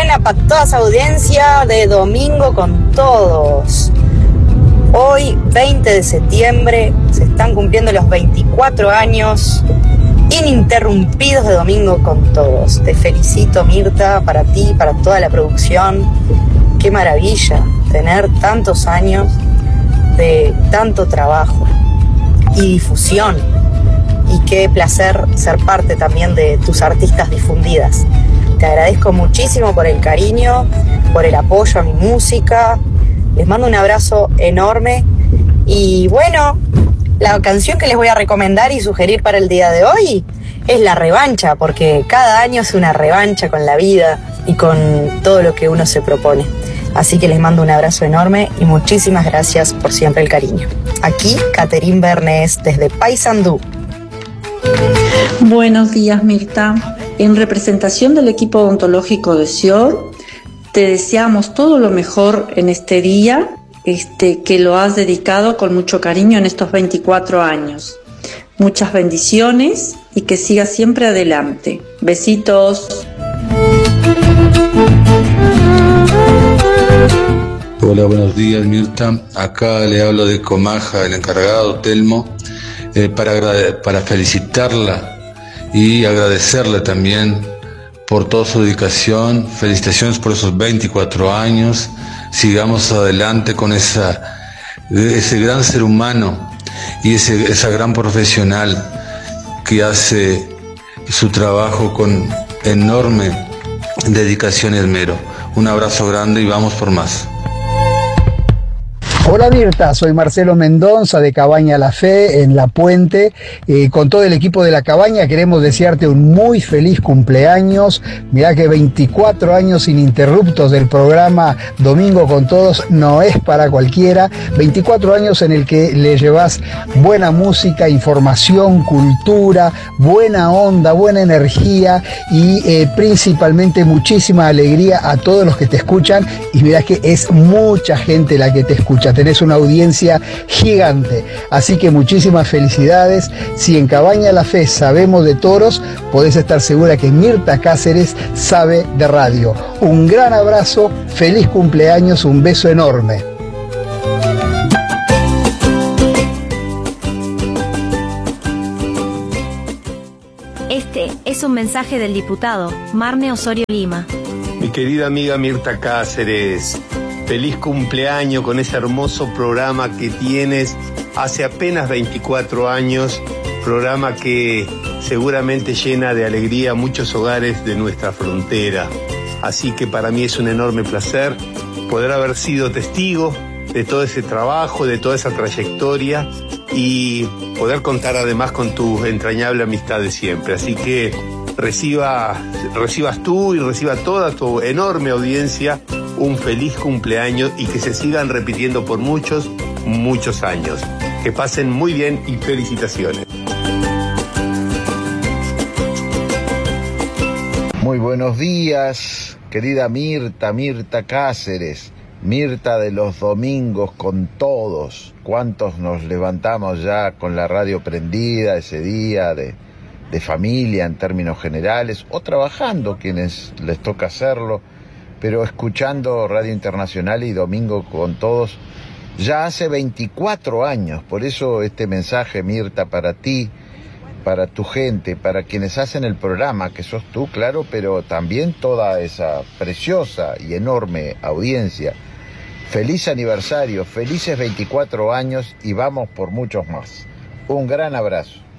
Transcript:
buena para toda esa audiencia de Domingo con Todos. Hoy, 20 de septiembre, se están cumpliendo los 24 años ininterrumpidos de Domingo con Todos. Te felicito, Mirta, para ti, para toda la producción. Qué maravilla tener tantos años de tanto trabajo y difusión. Y qué placer ser parte también de tus artistas difundidas. Te agradezco muchísimo por el cariño, por el apoyo a mi música. Les mando un abrazo enorme. Y bueno, la canción que les voy a recomendar y sugerir para el día de hoy es La Revancha, porque cada año es una revancha con la vida y con todo lo que uno se propone. Así que les mando un abrazo enorme y muchísimas gracias por siempre el cariño. Aquí, Caterín Bernes, desde Paysandú. Buenos días, Mirta. En representación del equipo odontológico de SIOR, te deseamos todo lo mejor en este día, que lo has dedicado con mucho cariño en estos 24 años. Muchas bendiciones y que sigas siempre adelante. Besitos. Hola, buenos días, Mirta. Acá le hablo de Comaja, el encargado, Telmo, para felicitarla y agradecerle también por toda su dedicación. Felicitaciones por esos 24 años. Sigamos adelante con ese gran ser humano y esa gran profesional que hace su trabajo con enorme dedicación y esmero. Un abrazo grande y vamos por más. Hola Mirta, soy Marcelo Mendonza de Cabaña La Fe en La Puente. Con todo el equipo de La Cabaña queremos desearte un muy feliz cumpleaños. Mirá que 24 años ininterruptos del programa Domingo con Todos no es para cualquiera. 24 años en el que le llevas buena música, información, cultura, buena onda, buena energía y principalmente muchísima alegría a todos los que te escuchan. Y mirá que es mucha gente la que te escucha. Tenés una audiencia gigante, así que muchísimas felicidades. Si en Cabaña La Fe sabemos de toros, podés estar segura que Mirta Cáceres sabe de radio. Un gran abrazo, feliz cumpleaños, un beso enorme. Este es un mensaje del diputado Marne Osorio Lima. Mi querida amiga Mirta Cáceres, feliz cumpleaños con ese hermoso programa que tienes hace apenas 24 años, programa que seguramente llena de alegría muchos hogares de nuestra frontera. Así que para mí es un enorme placer poder haber sido testigo de todo ese trabajo, de toda esa trayectoria y poder contar además con tu entrañable amistad de siempre. Así que recibas tú y reciba toda tu enorme audiencia un feliz cumpleaños y que se sigan repitiendo por muchos, muchos años. Que pasen muy bien y felicitaciones. Muy buenos días, querida Mirta Cáceres, Mirta de los Domingos con Todos. ¿Cuántos nos levantamos ya con la radio prendida ese día de familia en términos generales, o trabajando quienes les toca hacerlo, pero escuchando Radio Internacional y Domingo con Todos ya hace 24 años. Por eso este mensaje, Mirta, para ti, para tu gente, para quienes hacen el programa, que sos tú, claro, pero también toda esa preciosa y enorme audiencia. Feliz aniversario, felices 24 años y vamos por muchos más. Un gran abrazo.